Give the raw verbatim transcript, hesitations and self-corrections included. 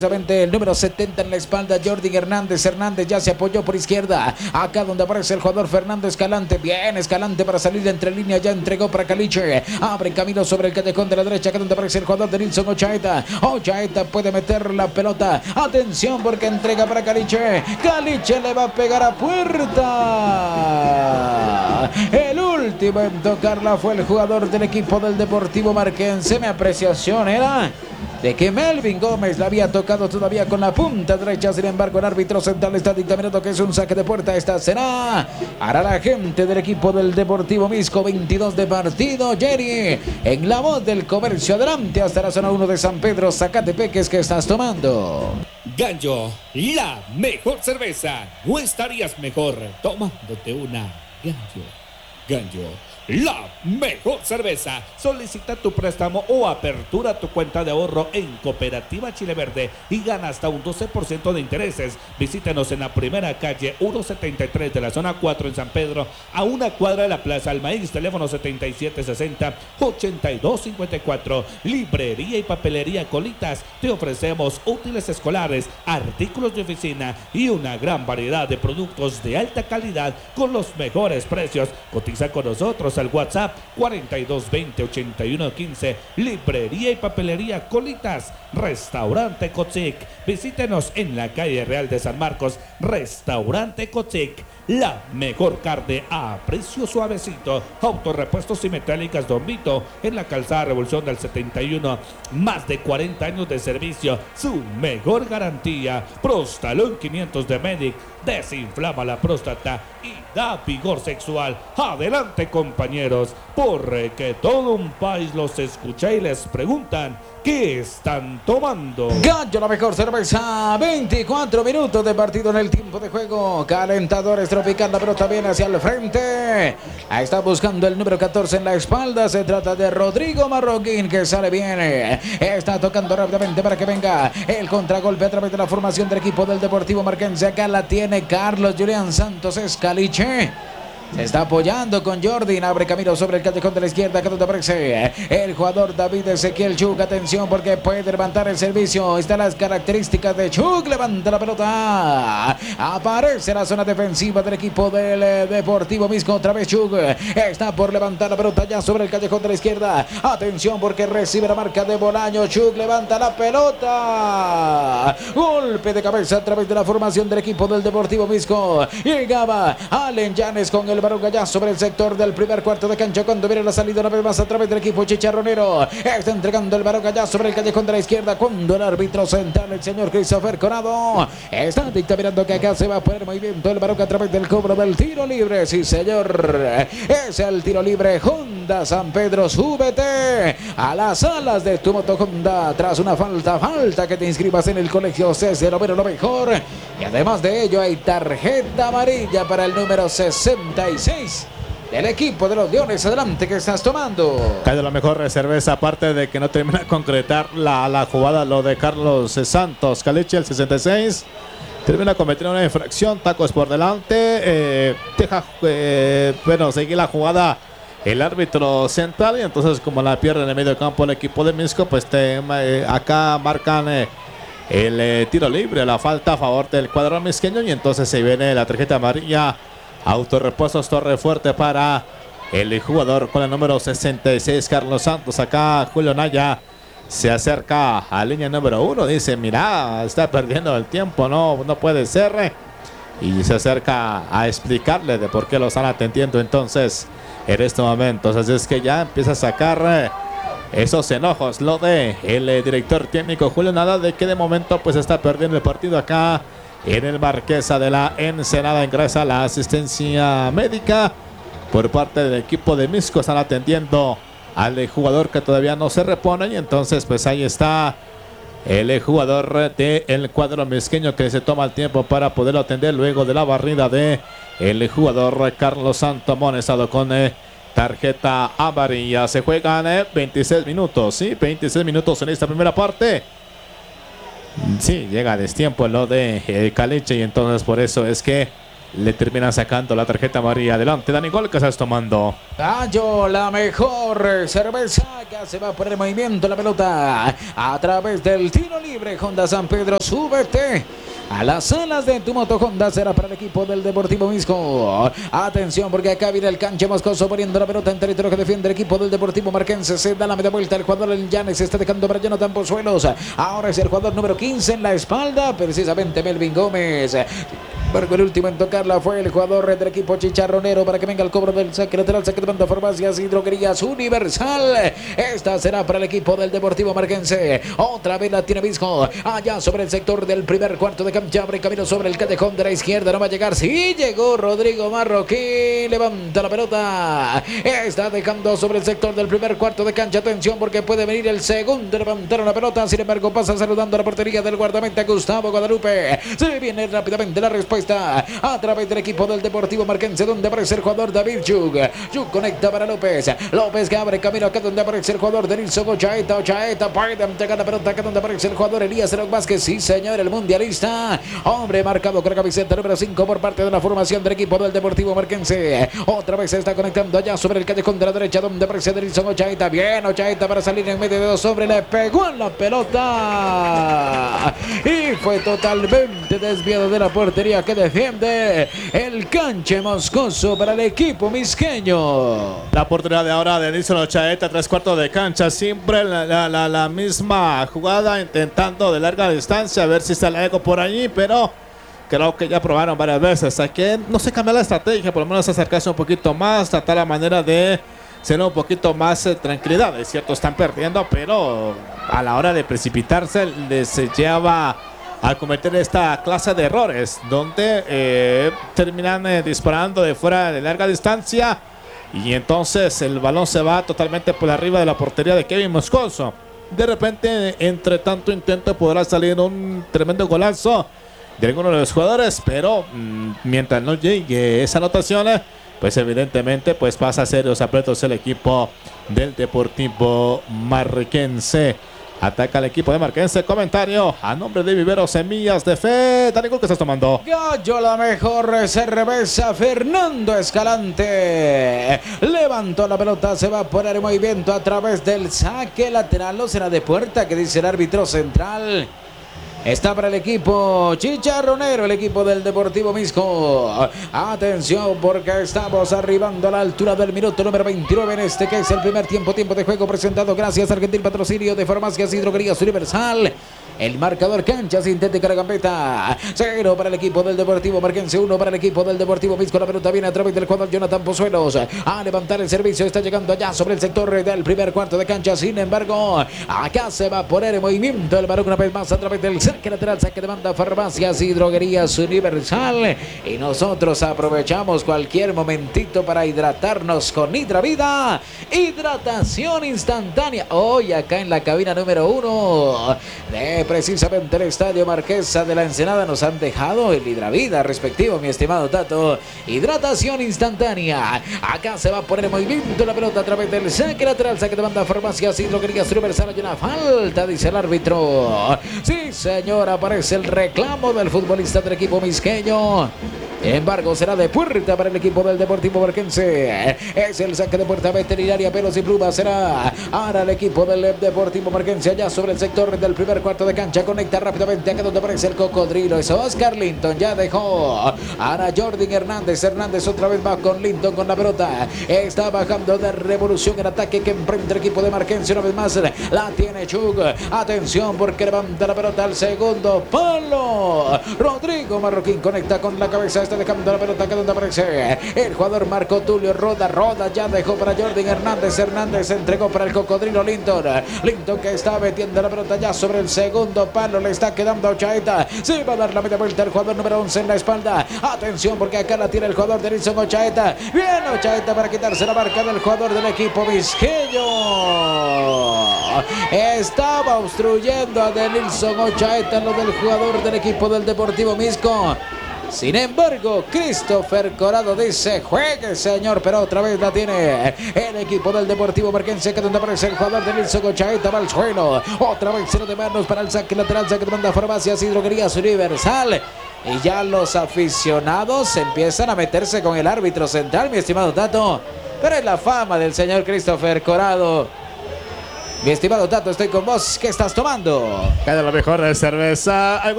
El número setenta en la espalda, Jordi Hernández. Hernández ya se apoyó por izquierda. Acá donde aparece el jugador Fernando Escalante. Bien, Escalante para salir entre línea. Ya entregó para Caliche. Abre camino sobre el callejón de la derecha. Acá donde aparece el jugador de Nilson Ochaeta. Ochaeta puede meter la pelota. Atención porque entrega para Caliche. Caliche le va a pegar a puerta. El último en tocarla fue el jugador del equipo del Deportivo Marquense. Mi apreciación era de que Melvin Gómez la había tocado todavía con la punta derecha. Sin embargo, el árbitro central está dictaminando que es un saque de puerta. Esta será para la gente del equipo del Deportivo Misco. veintidós de partido. Jerry, en la voz del comercio, adelante hasta la zona uno de San Pedro Zacatepeques. ¿Qué estás tomando? Gallo, la mejor cerveza. No estarías mejor tomándote una Gallo. Gallo, la mejor cerveza. Solicita tu préstamo o apertura tu cuenta de ahorro en Cooperativa Chile Verde y gana hasta un doce por ciento de intereses. Visítanos en la primera calle ciento setenta y tres de la zona cuatro en San Pedro, a una cuadra de la Plaza El Maíz. Teléfono setenta y siete sesenta, ochenta y dos cincuenta y cuatro. Librería y papelería Colitas. Te ofrecemos útiles escolares, artículos de oficina y una gran variedad de productos de alta calidad con los mejores precios. Cotiza con nosotros al WhatsApp cuarenta y dos veinte, ochenta y uno quince. Librería y papelería Colitas. Restaurante Cochic. Visítenos en la calle Real de San Marcos. Restaurante Cochic. La mejor carne a precio suavecito. Autorepuestos y metálicas Don Vito en la calzada Revolución del setenta y uno. Más de cuarenta años de servicio. Su mejor garantía. Prostalón quinientos de Medic. Desinflama la próstata y da vigor sexual. Adelante, compañeros, porque todo un país los escucha y les preguntan ¿qué están tomando? Gallo, la mejor cerveza. veinticuatro minutos de partido en el tiempo de juego. Calentadores Tropical, la pelota viene hacia el frente. Ahí está buscando el número catorce en la espalda. Se trata de Rodrigo Marroquín, que sale bien. Está tocando rápidamente para que venga el contragolpe a través de la formación del equipo del Deportivo Marquense. Acá la tiene Carlos Julián Santos Escaliche. Se está apoyando con Jordi. Abre camino sobre el callejón de la izquierda. Acá donde aparece el jugador David Ezequiel Chuk. Atención porque puede levantar el servicio. Están las características de Chuk. Levanta la pelota. Aparece la zona defensiva del equipo del Deportivo Misco. Otra vez Chuk. Está por levantar la pelota ya sobre el callejón de la izquierda. Atención porque recibe la marca de Bolaño. Chuk levanta la pelota. Golpe de cabeza a través de la formación del equipo del Deportivo Misco. Llegaba Allen Llanes con el balón allá sobre el sector del primer cuarto de cancha. Cuando viene la salida una vez más a través del equipo chicharronero, está entregando el balón allá sobre el callejón de la izquierda. Cuando el árbitro central, el señor Christopher Conado, está dictaminando que acá se va a poner movimiento el balón a través del cobro del tiro libre. Sí, señor, es el tiro libre. Honda San Pedro, súbete a las alas de tu moto Honda tras una falta, falta que te inscribas en el colegio César Romero, lo mejor. Y además de ello hay tarjeta amarilla para el número sesenta y seis del equipo de los Leones. Adelante, ¿qué estás tomando? Cae la mejor cerveza, aparte de que no termina de concretar la, la jugada, lo de Carlos Santos Caliche, el sesenta y seis. Termina cometiendo una infracción, tacos por delante. Eh, deja, eh, bueno, seguir la jugada el árbitro central. Y entonces, como la pierde en el medio campo el equipo de Misco, pues te, eh, acá marcan Eh, el eh, tiro libre, la falta a favor del cuadro misqueño. Y entonces se viene la tarjeta amarilla. Autorepuestos Torre Fuerte para el jugador con el número sesenta y seis, Carlos Santos. Acá Julio Naya se acerca a línea número uno. Dice, mira, está perdiendo el tiempo, no, no puede ser. Y se acerca a explicarle de por qué lo están atendiendo entonces en este momento. Así es que ya empieza a sacar eh, esos enojos lo de el eh, director técnico Julio Nada, de que de momento pues está perdiendo el partido acá en el Marquesa de la Ensenada. Ingresa la asistencia médica por parte del equipo de Misco. Están atendiendo al eh, jugador que todavía no se repone. Y entonces pues ahí está el eh, jugador del cuadro misqueño que se toma el tiempo para poderlo atender luego de la barrida de el jugador Carlos Santos, amonestado con eh, tarjeta amarilla. Se juegan eh, veintiséis minutos, sí, veintiséis minutos en esta primera parte. Sí, llega a destiempo lo de eh, Caliche, y entonces por eso es que le terminan sacando la tarjeta amarilla. Adelante, Dani, gol que estás tomando. Gallo, la mejor cerveza que se va a poner en movimiento la pelota a través del tiro libre. Honda San Pedro, súbete a las alas de tu moto Honda. Será para el equipo del Deportivo Misco. Atención, porque acá viene el canche Moscoso poniendo la pelota en territorio que defiende el equipo del Deportivo Marquense. Se da la media vuelta el jugador del Llanes, se está dejando para Jonathan Pozuelos. Ahora es el jugador número quince en la espalda, precisamente Melvin Gómez. Pero el último en tocarla fue el jugador del equipo chicharronero para que venga el cobro del saque lateral, saque de banda, farmacias y droguerías Universal. Esta será para el equipo del Deportivo Marquense. Otra vez la tiene Visco allá sobre el sector del primer cuarto de cancha. Abre camino sobre el callejón de la izquierda. No va a llegar. Sí llegó Rodrigo Marroquín. Levanta la pelota. Está dejando sobre el sector del primer cuarto de cancha. Atención, porque puede venir el segundo. Levantaron la pelota. Sin embargo, pasa saludando a la portería del guardameta Gustavo Guadalupe. Se viene rápidamente la respuesta a través del equipo del Deportivo Marquense, donde aparece el jugador David Chug. Chug conecta para López. López que abre camino acá donde aparece el jugador de Nilson Ochaeta. Ochaeta puede entregar la pelota acá donde aparece el jugador Elías Enoc Vázquez. Sí, señor, el mundialista. Hombre marcado con la camiseta número cinco por parte de la formación del equipo del Deportivo Marquense. Otra vez se está conectando allá sobre el callejón de la derecha, donde aparece Nilson Ochaeta. Bien, Ochaeta para salir en medio de dos hombres. Le pegó en la pelota y fue totalmente desviado de la portería que defiende el canche Moscoso para el equipo misqueño. La oportunidad de ahora de Nilson Ochaeta, tres cuartos de cancha, siempre la, la, la, la misma jugada, intentando de larga distancia a ver si sale algo por allí, pero creo que ya probaron varias veces. Hay que no se cambia la estrategia, por lo menos acercarse un poquito más, tratar la manera de ser un poquito más eh, tranquilidad. Es cierto, están perdiendo, pero a la hora de precipitarse les lleva a cometer esta clase de errores, donde eh, terminan eh, disparando de fuera de larga distancia y entonces el balón se va totalmente por arriba de la portería de Kevin Moscoso. De repente, entre tanto intento, podrá salir un tremendo golazo de alguno de los jugadores, pero mmm, mientras no llegue esa anotación, eh, pues evidentemente pues pasa a serios aprietos el equipo del Deportivo Marquense. Ataca el equipo de Marquense. Comentario a nombre de Vivero Semillas de Fe. Dani, ¿qué estás tomando? Gallo, la mejor cerveza. Fernando Escalante levantó la pelota. Se va a poner en movimiento a través del saque lateral. No será de puerta, que dice el árbitro central. Está para el equipo chicharronero, el equipo del Deportivo Misco. Atención, porque estamos arribando a la altura del minuto número veintinueve en este que es el primer tiempo, tiempo de juego presentado gracias a Argentil Patrocinio de Farmacias y Droguerías Universal. El marcador: cancha sintética la gambeta. Cero para el equipo del Deportivo Marquense, uno para el equipo del Deportivo Misco. La pelota viene a través del jugador Jonathan Pozuelos a levantar el servicio. Está llegando allá sobre el sector del primer cuarto de cancha. Sin embargo, acá se va a poner en movimiento el balón una vez más a través del saque lateral, saque de banda, Farmacias y Droguerías Universal. Y nosotros aprovechamos cualquier momentito para hidratarnos con Hidravida. Hidratación instantánea. Hoy acá en la cabina número uno de precisamente el Estadio Marquesa de la Ensenada nos han dejado el Hidravida respectivo, mi estimado Tato. Hidratación instantánea. Acá se va a poner en movimiento la pelota a través del saque lateral, saque de banda, Farmacias y Droguerías Universal. Hay una falta, dice el árbitro. Sí, señor, aparece el reclamo del futbolista del equipo misqueño. Sin embargo, será de puerta para el equipo del Deportivo Marquense. Es el saque de puerta veterinaria, pelos y plumas. Será ahora el equipo del Deportivo Marquense allá sobre el sector del primer cuarto de cancha. Conecta rápidamente acá donde aparece el cocodrilo. Es Oscar Linton. Ya dejó ahora Jordi Hernández. Hernández otra vez va con Linton con la pelota. Está bajando de revolución el ataque que emprende el equipo de Marquense. Una vez más la tiene Chug. Atención, porque levanta la pelota al segundo palo. Rodrigo Marroquín conecta con la cabeza. Está dejando la pelota acá donde aparece el jugador Marco Tulio. Roda, roda, ya dejó para Jordi Hernández. Hernández entregó para el cocodrilo Linton. Linton que está metiendo la pelota ya sobre el segundo palo. Le está quedando a Ochaeta. Se va a dar la media vuelta el jugador número once en la espalda. Atención, porque acá la tiene el jugador de Nilson Ochaeta. Bien Ochaeta para quitarse la marca del jugador del equipo misqueño. Estaba obstruyendo a Denilson Ochaeta lo del jugador del equipo del Deportivo Misco. Sin embargo, Christopher Corado dice: juegue, señor, pero otra vez la tiene el equipo del Deportivo Marquense, que donde aparece el jugador de Nilson Ochaeta, va al suelo. Otra vez cero de manos para el saque lateral, saque de banda, Farmacias y Droguerías Universal. Y ya los aficionados empiezan a meterse con el árbitro central, mi estimado Tato. Pero es la fama del señor Christopher Corado. Mi estimado Tato, estoy con vos. ¿Qué estás tomando? Cada lo mejor de cerveza.